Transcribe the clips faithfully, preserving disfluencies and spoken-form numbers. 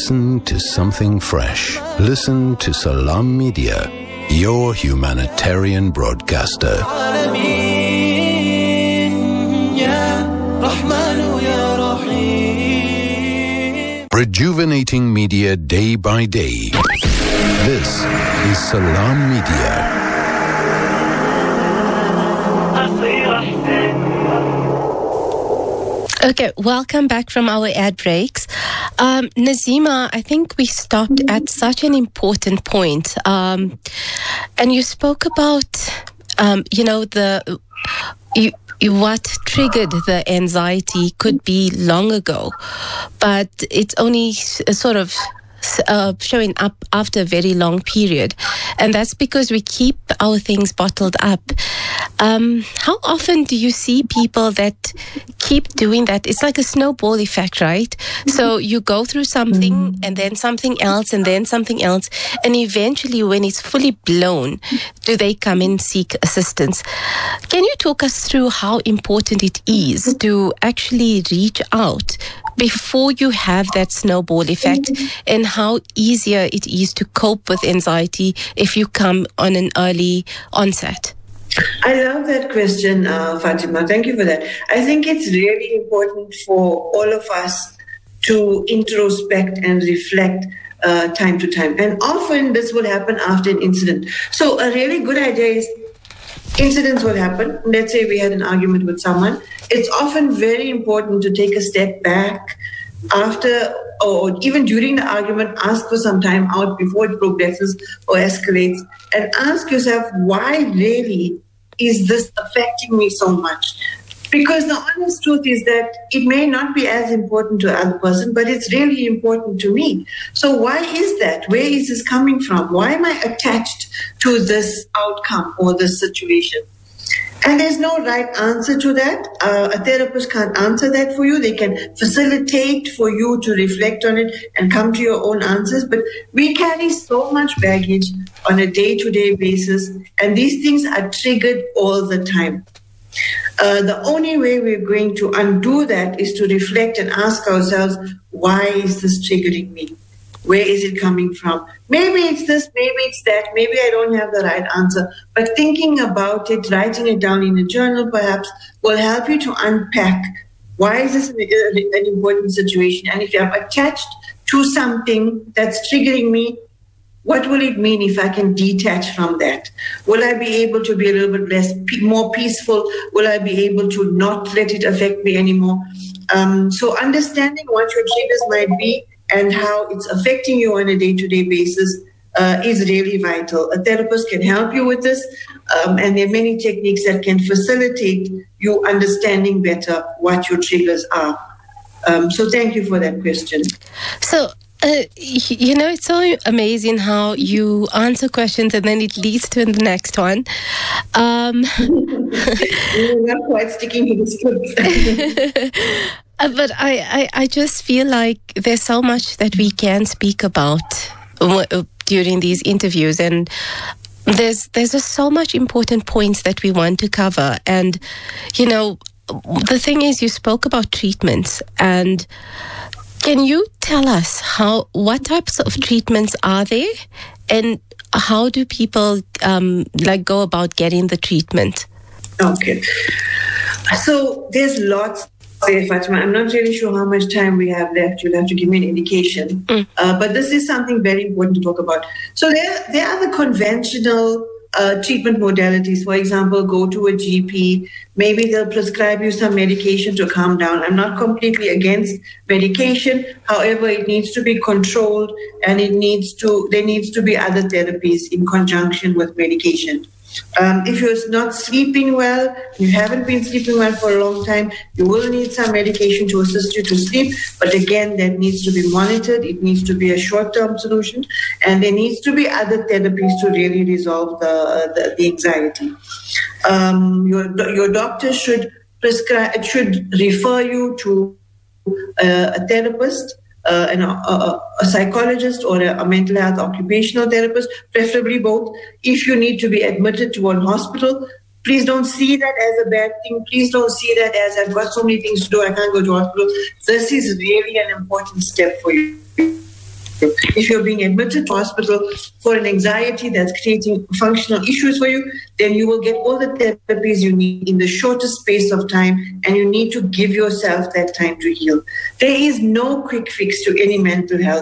Listen to something fresh. Listen to Salam Media, your humanitarian broadcaster. Rejuvenating media day by day. This is Salam Media. Okay, welcome back from our ad breaks. Um, Nazima, I think we stopped at such an important point. Um, and you spoke about, um, you know, the you, you, what triggered the anxiety could be long ago, but it's only sort of Uh, showing up after a very long period, and that's because we keep our things bottled up. Um, how often do you see people that keep doing that? It's like a snowball effect, right? So you go through something and then something else and then something else, and eventually when it's fully blown, do they come and seek assistance? Can you talk us through how important it is to actually reach out before you have that snowball effect, and how easier it is to cope with anxiety if you come on an early onset? I love that question, uh, Fatima. Thank you for that. I think it's really important for all of us to introspect and reflect uh, time to time. And often this will happen after an incident. So a really good idea is incidents will happen. Let's say we had an argument with someone. It's often very important to take a step back after or even during the argument, ask for some time out before it progresses or escalates, and ask yourself, why really is this affecting me so much? Because the honest truth is that it may not be as important to the other person, but it's really important to me. So why is that? Where is this coming from? Why am I attached to this outcome or this situation? And there's no right answer to that. Uh, a therapist can't answer that for you. They can facilitate for you to reflect on it and come to your own answers. But we carry so much baggage on a day-to-day basis, and these things are triggered all the time. Uh, the only way we're going to undo that is to reflect and ask ourselves, why is this triggering me? Where is it coming from? Maybe it's this, maybe it's that, maybe I don't have the right answer. But thinking about it, writing it down in a journal perhaps, will help you to unpack, why is this an important situation? And if you're attached to something that's triggering me, what will it mean if I can detach from that? Will I be able to be a little bit less, more peaceful? Will I be able to not let it affect me anymore? Um, so understanding what your triggers might be and how it's affecting you on a day-to-day basis uh, is really vital. A therapist can help you with this, um, and there are many techniques that can facilitate you understanding better what your triggers are. Um, so thank you for that question. So, Uh, you know, it's so amazing how you answer questions and then it leads to the next one. Um, You're not quite sticking to the script. uh, but I, I, I just feel like there's so much that we can speak about w- during these interviews, and there's there's just so much important points that we want to cover. And, you know, the thing is, you spoke about treatments, and can you tell us how, what types of treatments are there, and how do people um, like go about getting the treatment? Okay, so there's lots. Say, Fatima, I'm not really sure how much time we have left. You'll have to give me an indication. Mm. Uh, but this is something very important to talk about. So there, there are the conventional uh, treatment modalities. For example, go to a G P. Maybe they'll prescribe you some medication to calm down. I'm not completely against medication. However, it needs to be controlled, and it needs to there needs to be other therapies in conjunction with medication. Um, if you're not sleeping well, you haven't been sleeping well for a long time, you will need some medication to assist you to sleep. But again, that needs to be monitored. It needs to be a short-term solution, and there needs to be other therapies to really resolve the the, the anxiety. Um, your your doctor should prescribe should refer you to uh, a therapist. Uh, and a, a, a psychologist or a, a mental health occupational therapist, preferably both. If you need to be admitted to one hospital, please don't see that as a bad thing. Please don't see that as I've got so many things to do, I can't go to hospital. This is really an important step for you. If you're being admitted to hospital for an anxiety that's creating functional issues for you, then you will get all the therapies you need in the shortest space of time, and you need to give yourself that time to heal. There is no quick fix to any mental health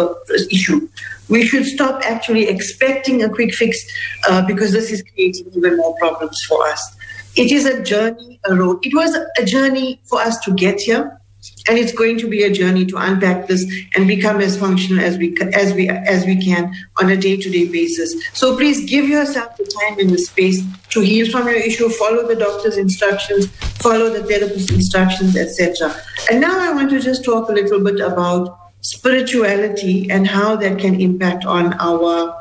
issue. We should stop actually expecting a quick fix uh, because this is creating even more problems for us. It is a journey, a road. It was a journey for us to get here. And it's going to be a journey to unpack this and become as functional as we as we as we can on a day-to-day basis. So please give yourself the time and the space to heal from your issue. Follow the doctor's instructions, follow the therapist's instructions, et cetera. And now I want to just talk a little bit about spirituality and how that can impact on our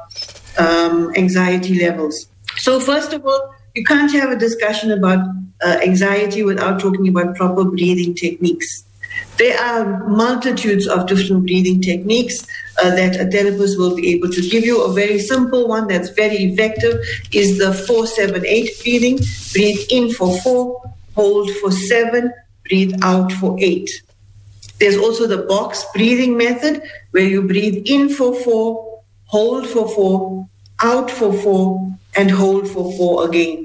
um, anxiety levels. So first of all, you can't have a discussion about uh, anxiety without talking about proper breathing techniques. There are multitudes of different breathing techniques uh, that a therapist will be able to give you. A very simple one that's very effective is the four seven eight breathing. Breathe in for four, hold for seven, breathe out for eight. There's also the box breathing method where you breathe in for four, hold for four, out for four, and hold for four again.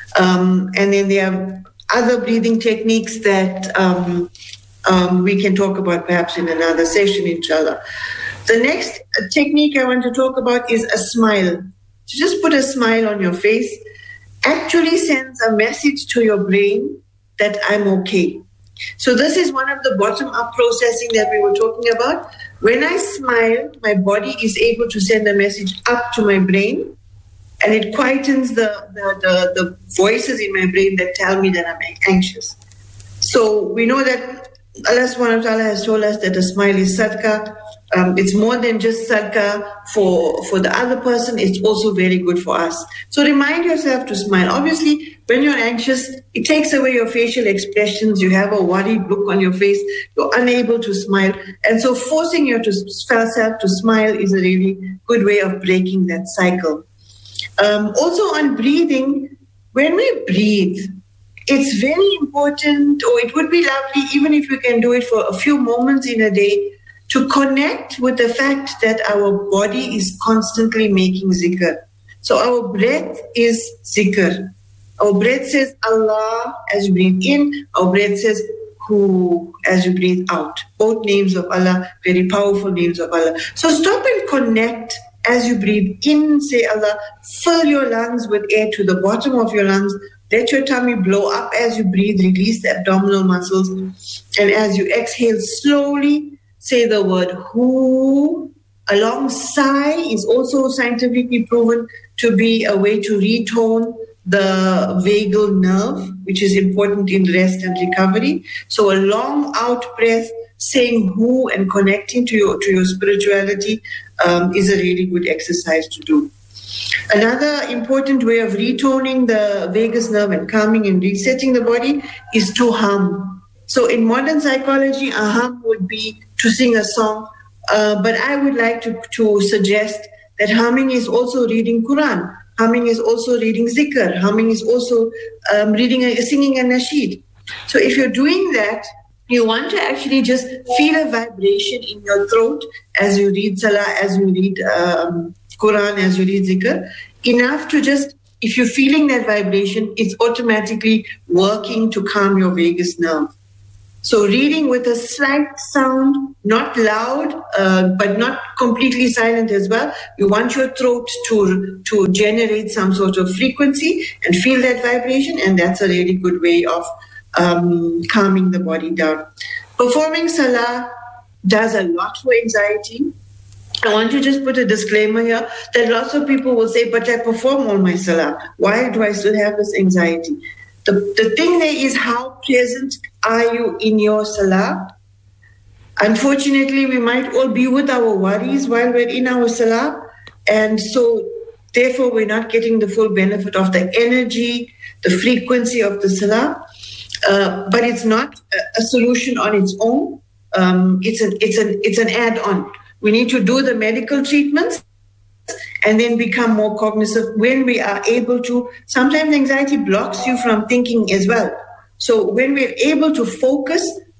Um, and then there are other breathing techniques that um, um, we can talk about perhaps in another session, inshallah. The next technique I want to talk about is a smile. So just put a smile on your face. Actually sends a message to your brain that I'm okay. So this is one of the bottom-up processing that we were talking about. When I smile, my body is able to send a message up to my brain, and it quietens the, the, the, the voices in my brain that tell me that I'm anxious. So we know that Allah subhanahu wa ta'ala has told us that a smile is sadaqah. Um, it's more than just sadaqah for, for the other person, it's also very good for us. So remind yourself to smile. Obviously, when you're anxious, it takes away your facial expressions. You have a worried look on your face. You're unable to smile. And so forcing yourself to smile is a really good way of breaking that cycle. Um, also on breathing, when we breathe, it's very important, or it would be lovely, even if we can do it for a few moments in a day, to connect with the fact that our body is constantly making zikr. So our breath is zikr. Our breath says Allah as you breathe in, our breath says Hu as you breathe out. Both names of Allah, very powerful names of Allah. So stop and connect as you breathe in, say Allah, fill your lungs with air to the bottom of your lungs. Let your tummy blow up as you breathe, release the abdominal muscles. And as you exhale slowly, say the word Hu. A long sigh is also scientifically proven to be a way to retone the vagal nerve, which is important in rest and recovery. So a long out breath, saying Hu and connecting to your, to your spirituality um, is a really good exercise to do. Another important way of retoning the vagus nerve and calming and resetting the body is to hum. So in modern psychology, a hum would be to sing a song, uh, but I would like to, to suggest that humming is also reading Quran. Humming is also reading zikr. Humming is also um, reading, a, singing a nasheed. So if you're doing that, you want to actually just feel a vibration in your throat as you read salah, as you read um, Quran, as you read zikr, enough to just, if you're feeling that vibration, it's automatically working to calm your vagus nerve. So reading with a slight sound, not loud, uh, but not completely silent as well. You want your throat to, to generate some sort of frequency and feel that vibration, and that's a really good way of um, calming the body down. Performing salah does a lot for anxiety. I want to just put a disclaimer here that lots of people will say, but I perform all my salah. Why do I still have this anxiety? The, the thing there is, how present are you in your salah? Unfortunately, we might all be with our worries while we're in our salah. And so, therefore, we're not getting the full benefit of the energy, the frequency of the salah. Uh, but it's not a, a solution on its own. Um, it's, an, it's, an, it's an add-on. We need to do the medical treatments and then become more cognizant when we are able to. Sometimes anxiety blocks you from thinking as well. So when we're able to focus,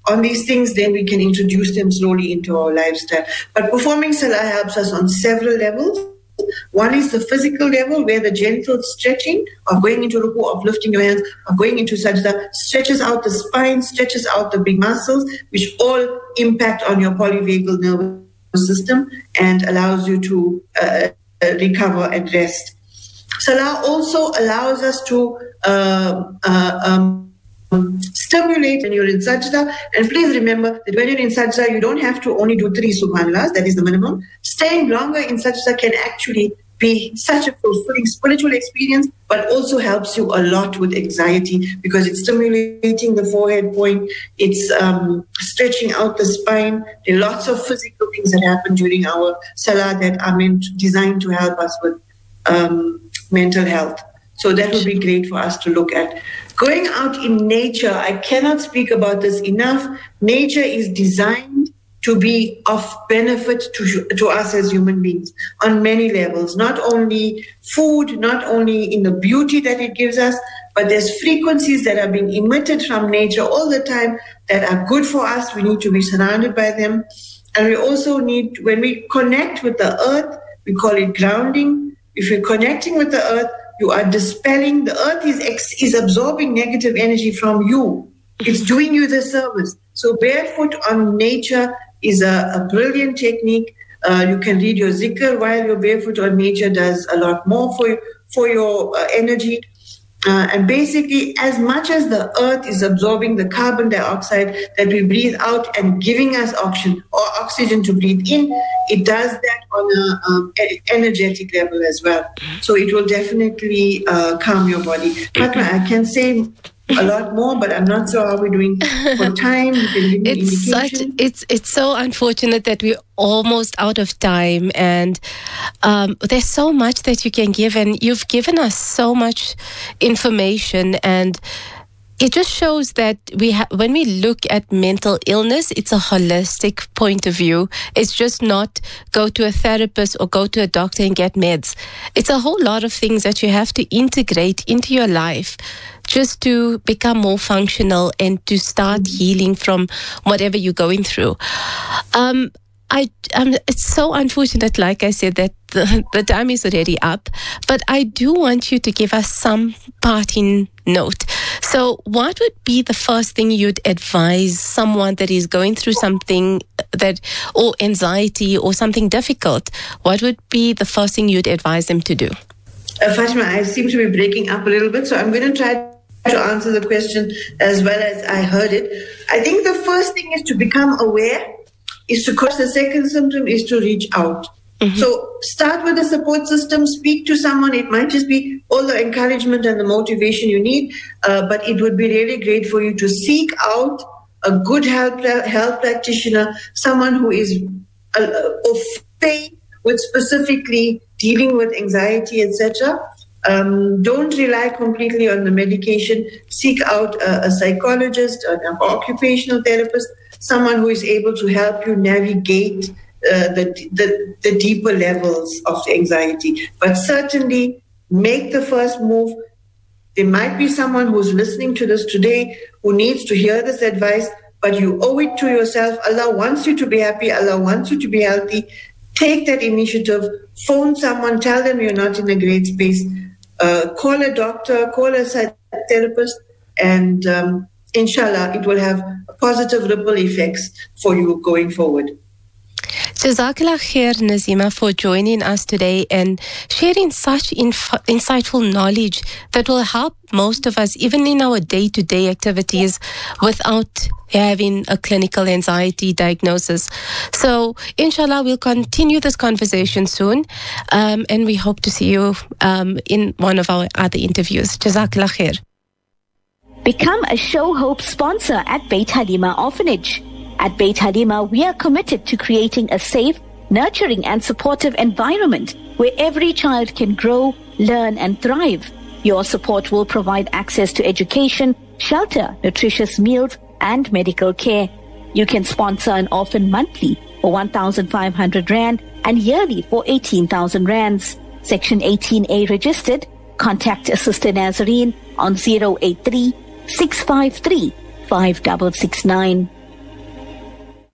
on these things, then we can introduce them slowly into our lifestyle. But performing Salah helps us on several levels. One is the physical level, where the gentle stretching of going into ruku, of lifting your hands, of going into sajda, stretches out the spine, stretches out the big muscles, which all impact on your polyvagal nervous system and allows you to uh, recover and rest. Salah also allows us to uh, uh, um, stimulate when you're in sajda. And please remember that when you're in sajda, you don't have to only do three subhanallahs, that is the minimum. Staying longer in sajda can actually be such a fulfilling spiritual experience, but also helps you a lot with anxiety, because it's stimulating the forehead point, it's um, stretching out the spine. There are lots of physical things that happen during our salah that are meant, designed to help us with um, mental health. So that would be great for us to look at. Going out in nature, I cannot speak about this enough. Nature is designed to be of benefit to, to us as human beings on many levels. Not only food, not only in the beauty that it gives us, but there's frequencies that are being emitted from nature all the time that are good for us. We need to be surrounded by them. And we also need, when we connect with the earth, we call it grounding. If you're connecting with the earth, you are dispelling, the earth is ex, is absorbing negative energy from you. It's doing you the service. So barefoot on nature is a, a brilliant technique. Uh, you can read your zikr while you're barefoot on nature, does a lot more for, for your uh, energy. Uh, and basically, as much as the earth is absorbing the carbon dioxide that we breathe out and giving us oxygen or oxygen to breathe in, it does that on an um, energetic level as well. So it will definitely uh, calm your body. Fatma, I can say a lot more, but I'm not sure how we're doing for time. You can give me it's such it's it's so unfortunate that we're almost out of time, and um, there's so much that you can give, and you've given us so much information, and it just shows that we ha- when we look at mental illness, it's a holistic point of view. It's just not go to a therapist or go to a doctor and get meds. It's a whole lot of things that you have to integrate into your life just to become more functional and to start healing from whatever you're going through. Um, I, um, it's so unfortunate, like I said, that the, the time is already up, but I do want you to give us some parting note. So what would be the first thing you'd advise someone that is going through something that, or anxiety or something difficult? What would be the first thing you'd advise them to do? Uh, Fatima, I seem to be breaking up a little bit, so I'm going to try to answer the question as well as I heard it. I think the first thing is to become aware, is to cause the second symptom is to reach out. Mm-hmm. So start with a support system, speak to someone. It might just be all the encouragement and the motivation you need, uh, but it would be really great for you to seek out a good health, health practitioner, someone who is uh, of faith with specifically dealing with anxiety, et cetera. Um, don't rely completely on the medication. Seek out a, a psychologist, an occupational therapist, someone who is able to help you navigate uh, the, the the deeper levels of anxiety. But certainly make the first move. There might be someone who's listening to this today who needs to hear this advice, but you owe it to yourself. Allah wants you to be happy. Allah wants you to be healthy. Take that initiative. Phone someone. Tell them you're not in a great space. Uh, call a doctor, call a therapist, and um, inshallah, it will have positive ripple effects for you going forward. Jazakallah khair, Nazima, for joining us today and sharing such inf- insightful knowledge that will help most of us, even in our day-to-day activities, without having a clinical anxiety diagnosis. So, inshallah, we'll continue this conversation soon, um, and we hope to see you um, in one of our other interviews. Jazakallah khair. Become a Show Hope sponsor at Beit Halima Orphanage. At Beit Halima, we are committed to creating a safe, nurturing and supportive environment where every child can grow, learn and thrive. Your support will provide access to education, shelter, nutritious meals and medical care. You can sponsor an orphan monthly for one thousand five hundred rand and yearly for eighteen thousand rands. Section eighteen A registered. Contact Sister Nazarene on zero eight three, six five three, five six six nine.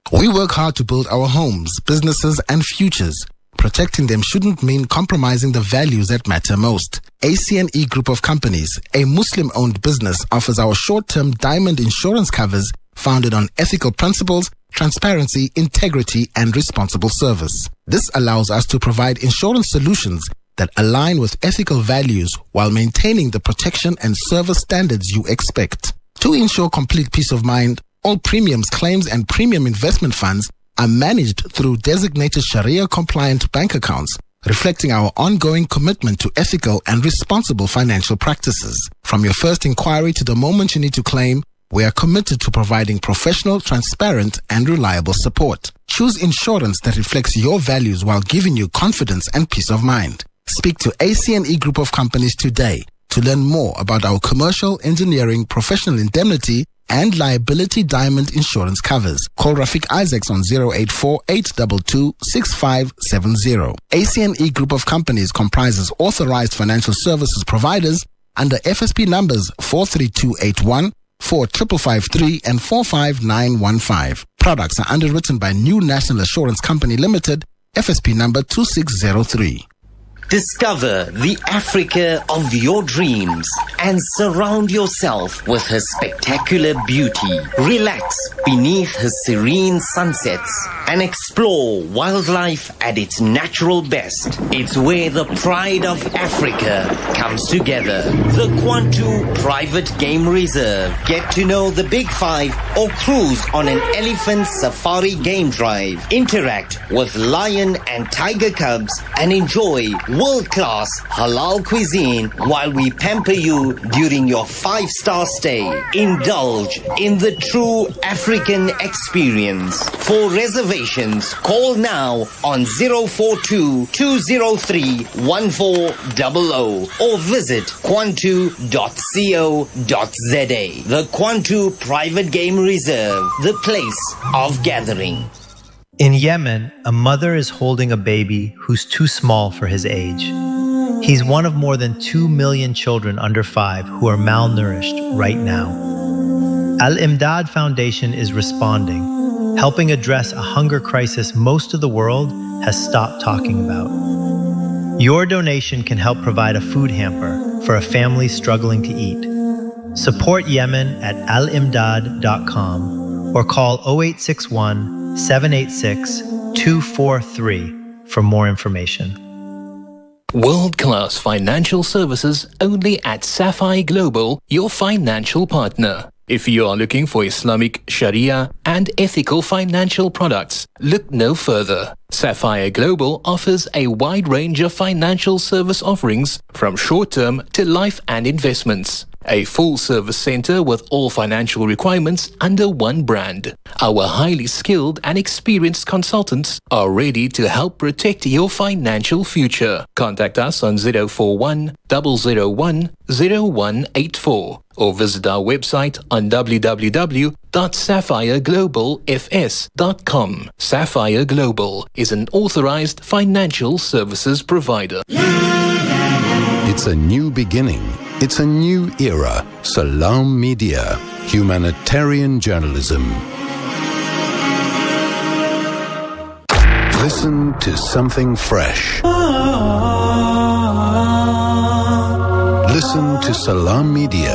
We work hard to build our homes, businesses, and futures. Protecting them shouldn't mean compromising the values that matter most. A C N E Group of Companies, a Muslim-owned business, offers our short-term diamond insurance covers founded on ethical principles, transparency, integrity, and responsible service. This allows us to provide insurance solutions that align with ethical values while maintaining the protection and service standards you expect. To ensure complete peace of mind, all premiums, claims, and premium investment funds are managed through designated Sharia-compliant bank accounts, reflecting our ongoing commitment to ethical and responsible financial practices. From your first inquiry to the moment you need to claim, we are committed to providing professional, transparent, and reliable support. Choose insurance that reflects your values while giving you confidence and peace of mind. Speak to A C N E Group of Companies today to learn more about our commercial, engineering, professional indemnity, and liability diamond insurance covers. Call Rafiq Isaacs on zero eight four, eight two two, six five seven zero. A C N E Group of Companies comprises authorized financial services providers under F S P numbers four three two eight one, four five five five three, and four five nine one five. Products are underwritten by New National Assurance Company Limited, F S P number two six zero three. Discover the Africa of your dreams and surround yourself with her spectacular beauty. Relax beneath her serene sunsets and explore wildlife at its natural best. It's where the pride of Africa comes together. The Kwantu Private Game Reserve. Get to know the Big Five or cruise on an elephant safari game drive. Interact with lion and tiger cubs and enjoy world-class halal cuisine while we pamper you during your five-star stay. Indulge in the true African experience. For reservations, call now on zero four two, two zero three, one four zero zero or visit kwantu dot co dot za. The Kwantu Private Game Reserve, the place of gathering. In Yemen, a mother is holding a baby who's too small for his age. He's one of more than two million children under five who are malnourished right now. Al-Imdad Foundation is responding, helping address a hunger crisis most of the world has stopped talking about. Your donation can help provide a food hamper for a family struggling to eat. Support Yemen at al imdad dot com or call zero eight six one, seven eight six, two four three for more information. World-class financial services only at Sapphire Global, your financial partner. If you are looking for Islamic, Sharia, and ethical financial products, look no further. Sapphire Global offers a wide range of financial service offerings from short-term to life and investments. A full-service center with all financial requirements under one brand. Our highly skilled and experienced consultants are ready to help protect your financial future. Contact us on zero four one, zero zero one, zero one eight four or visit our website on w w w dot sapphire global f s dot com. Sapphire Global is an authorized financial services provider. It's a new beginning. It's a new era. Salam Media, humanitarian journalism. Listen to something fresh. Listen to Salam Media.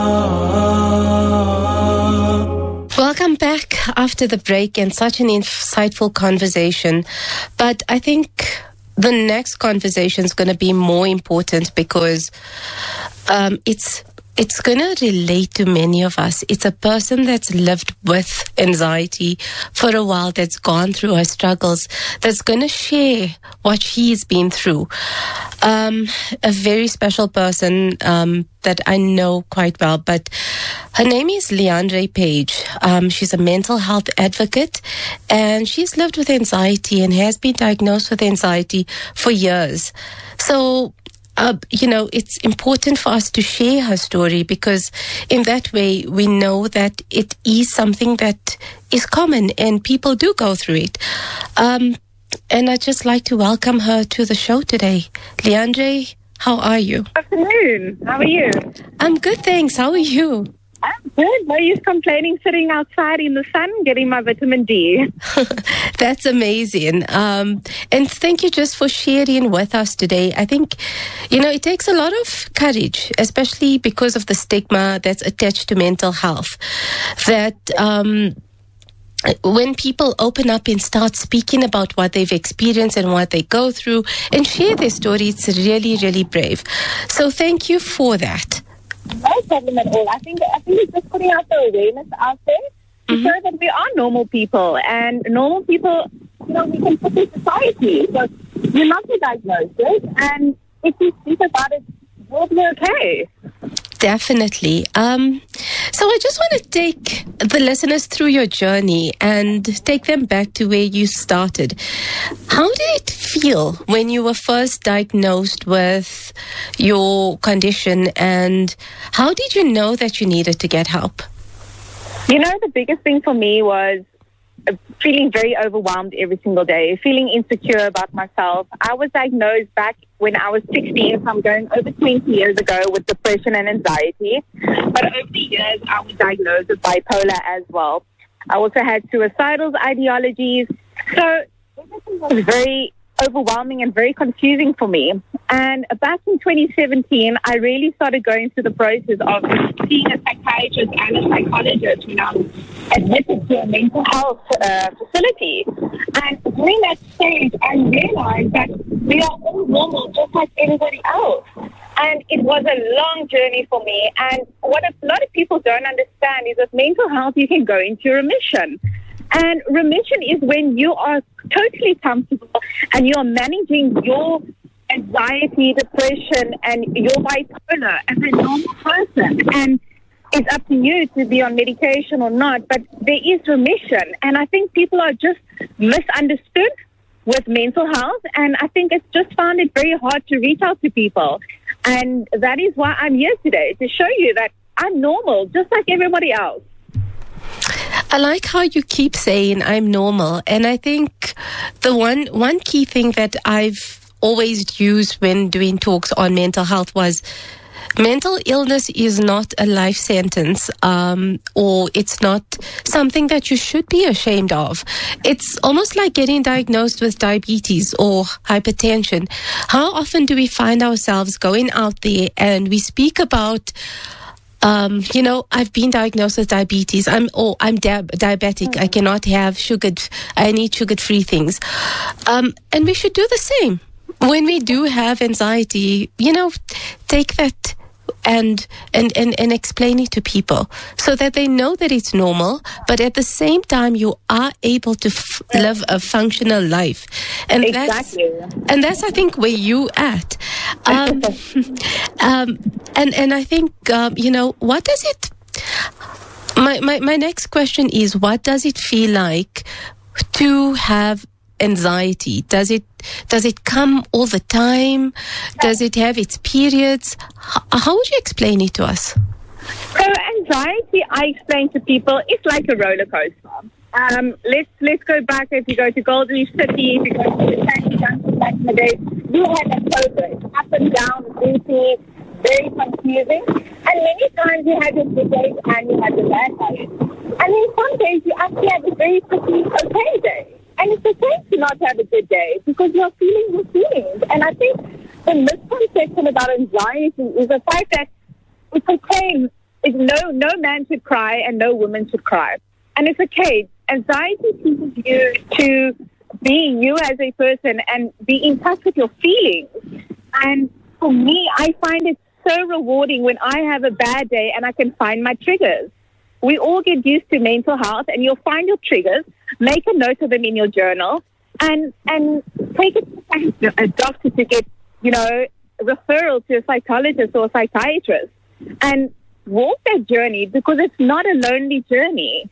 Welcome back after the break, and such an insightful conversation. But I think the next conversation is going to be more important because um, it's it's going to relate to many of us. It's a person that's lived with anxiety for a while, that's gone through her struggles, that's going to share what she's been through. Um, a very special person um, that I know quite well, but her name is Leandre Page. Um, she's a mental health advocate, and she's lived with anxiety and has been diagnosed with anxiety for years. So, Uh, you know, it's important for us to share her story because in that way we know that it is something that is common and people do go through it. Um, and I'd just like to welcome her to the show today. Leandre, how are you? Good afternoon. How are you? I'm good, thanks. How are you? I'm good. No use complaining, sitting outside in the sun, getting my vitamin D. That's amazing. Um, and thank you just for sharing with us today. I think, you know, it takes a lot of courage, especially because of the stigma that's attached to mental health, that um, when people open up and start speaking about what they've experienced and what they go through and share their story, it's really, really brave. So thank you for that. No problem at all. I think I think it's just putting out the awareness out there to mm-hmm. show that we are normal people, and normal people, you know, we can put in society. So you're not a diagnosis, and if you speak about it, we'll be okay. Definitely. Um, so I just want to take the listeners through your journey and take them back to where you started. How did it feel when you were first diagnosed with your condition, and how did you know that you needed to get help? You know, the biggest thing for me was feeling very overwhelmed every single day, feeling insecure about myself. I was diagnosed back when I was sixteen, so I'm going over twenty years ago, with depression and anxiety. But over the years, I was diagnosed with bipolar as well. I also had suicidal ideologies. So everything was very overwhelming and very confusing for me. And back in twenty seventeen, I really started going through the process of seeing a psychiatrist and a psychologist when I was admitted to a mental health uh, facility. And during that stage, I realized that we are all normal, just like everybody else. And it was a long journey for me. And what a lot of people don't understand is that mental health, you can go into remission. And remission is when you are totally comfortable and you're managing your anxiety, depression, and your bipolar as a normal person. And it's up to you to be on medication or not, but there is remission. And I think people are just misunderstood with mental health, and I think it's just found it very hard to reach out to people. And that is why I'm here today, to show you that I'm normal, just like everybody else. I like how you keep saying I'm normal. And I think the one one key thing that I've always used when doing talks on mental health was mental illness is not a life sentence, um, or it's not something that you should be ashamed of. It's almost like getting diagnosed with diabetes or hypertension. How often do we find ourselves going out there and we speak about Um, you know, I've been diagnosed with diabetes. I'm oh, I'm dab- diabetic. Mm-hmm. I cannot have sugar. I need sugar-free things. Um, and we should do the same. When we do have anxiety, you know, take that and and, and, and explain it to people so that they know that it's normal, but at the same time you are able to f- live a functional life. And exactly. That's, and that's, I think, where you at. Um, um, and, and I think, um, you know, what does it... My, my, my next question is, what does it feel like to have anxiety? Does it does it come all the time? Does it have its periods? How, how would you explain it to us? So anxiety, I explain to people, it's like a roller coaster. Um, let's let's go back. If you go to Golden Reef City, if you go to the Sandy Junction back in the day, you had a progress up and down, goofy, very confusing. And many times you had your good days and you had your bad days. And then some days you actually had a very pretty okay day. And it's okay to not have a good day because you're feeling your feelings. And I think the misconception about anxiety is the fact that it's okay. It's no, no man should cry and no woman should cry. And it's okay. Anxiety teaches you to be you as a person and be in touch with your feelings. And for me, I find it so rewarding when I have a bad day and I can find my triggers. We all get used to mental health, and you'll find your triggers, make a note of them in your journal, and and take it to a doctor to get, you know, a referral to a psychologist or a psychiatrist, and walk that journey because it's not a lonely journey.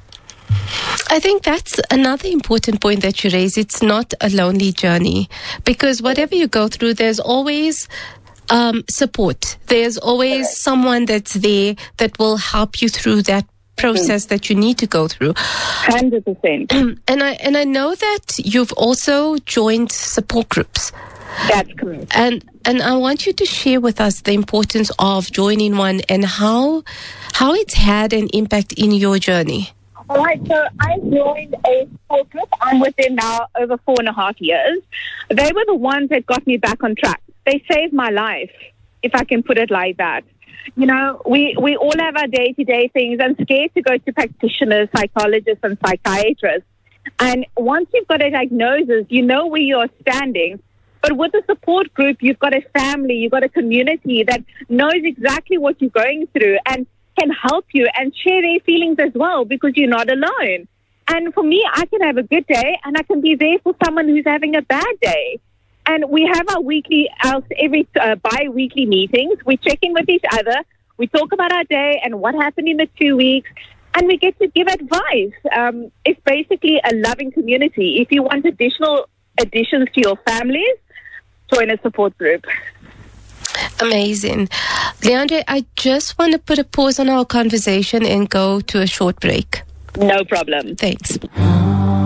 I think that's another important point that you raise. It's not a lonely journey because whatever you go through, there's always Um, support. There's always Correct. someone that's there that will help you through that process that you need to go through. one hundred percent. And I and I know that you've also joined support groups. That's correct. And and I want you to share with us the importance of joining one and how how it's had an impact in your journey. All right, so I joined a support group. I'm within now over four and a half years. They were the ones that got me back on track. They saved my life, if I can put it like that. You know, we, we all have our day-to-day things. I'm scared to go to practitioners, psychologists, and psychiatrists. And once you've got a diagnosis, you know where you're standing. But with a support group, you've got a family, you've got a community that knows exactly what you're going through and can help you and share their feelings as well, because you're not alone. And for me, I can have a good day and I can be there for someone who's having a bad day. And we have our weekly, our every uh, bi-weekly meetings. We check in with each other. We talk about our day and what happened in the two weeks. And we get to give advice. Um, it's basically a loving community. If you want additional additions to your families, join a support group. Amazing. Leandre, I just want to put a pause on our conversation and go to a short break. No problem. Thanks.